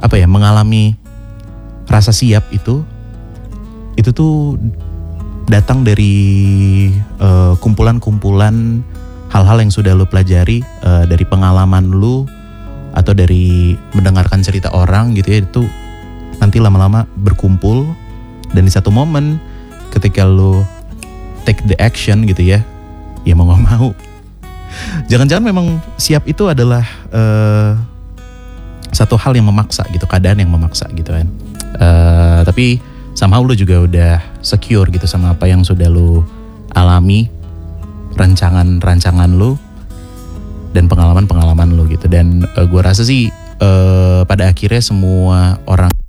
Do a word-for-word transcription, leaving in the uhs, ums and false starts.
apa ya, mengalami rasa siap itu itu tuh datang dari uh, kumpulan-kumpulan hal-hal yang sudah lu pelajari uh, dari pengalaman lu atau dari mendengarkan cerita orang gitu ya, itu nanti lama-lama berkumpul dan di satu momen ketika lu take the action gitu ya, ya mau gak mau. Jangan-jangan memang siap itu adalah uh, satu hal yang memaksa gitu, keadaan yang memaksa gitu kan. Uh, tapi somehow lu juga udah secure gitu sama apa yang sudah lu alami, rancangan-rancangan lu dan pengalaman-pengalaman lu gitu. Dan uh, gue rasa sih uh, pada akhirnya semua orang